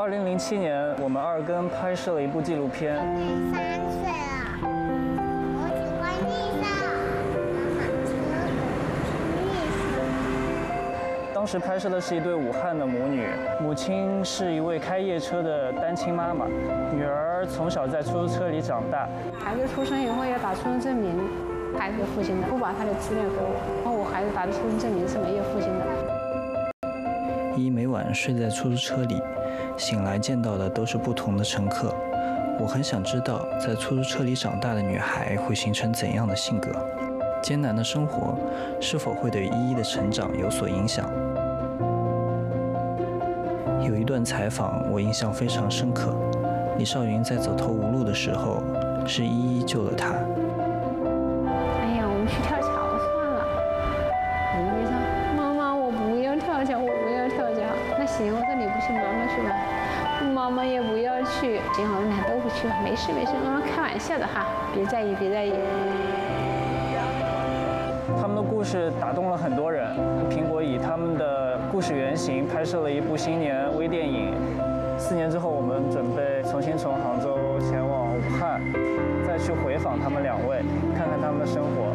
2007年，我们二更拍摄了一部纪录片。 3岁了，我喜欢绿色。 当时拍摄的是一对武汉的母女，母亲是一位开夜车的单亲妈妈，女儿从小在出租车里长大。 孩子出生以后要打出生证明，孩子的父亲的不把他的资料给我，然后我孩子打的出生证明是没有父亲的。 依依每晚睡在出租车里，醒来见到的都是不同的乘客。我很想知道，在出租车里长大的女孩会形成怎样的性格？艰难的生活是否会对依依的成长有所影响？有一段采访我印象非常深刻，李少云在走投无路的时候，是依依救了他。 哎呀，我们去跳桥算了。依依说：“妈妈，我不要跳桥，我不要跳桥。”那行，我说你不去，妈妈去吧。妈妈也不要去。行，我们俩都不去，没事没事，妈妈开玩笑的哈，别在意别在意。 他们的故事打动了很多人，苹果以他们的故事原型拍摄了一部新年微电影。4年之后，我们准备重新从杭州前往武汉，再去回访他们2位，看看他们的生活。